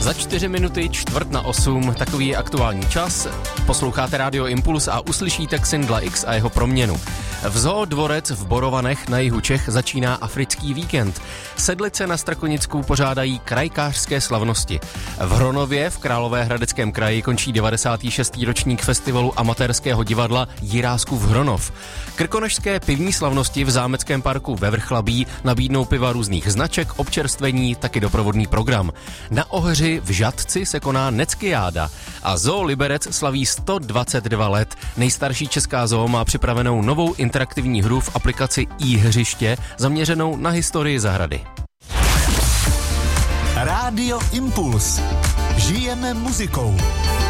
Za 4 minuty 7:45, takový je aktuální čas. Posloucháte Radio Impuls a uslyšíte Xindla X a jeho proměnu. V Zoo Dvorec v Borovanech na jihu Čech začíná africký víkend. Sedlice na Strakonickou pořádají krajkářské slavnosti. V Hronově v Královéhradeckém kraji končí 96. ročník festivalu amatérského divadla Jiráskův Hronov. Krkonošské pivní slavnosti v Zámeckém parku ve Vrchlabí nabídnou piva různých značek, občerstvení, taky doprovodný program. Na Ohři v Žatci se koná Neckiáda a Zoo Liberec slaví 122 let. Nejstarší česká zoo má připravenou novou interaktivní hru v aplikaci iHřiště zaměřenou na historii zahrady. Rádio Impuls. Žijeme muzikou.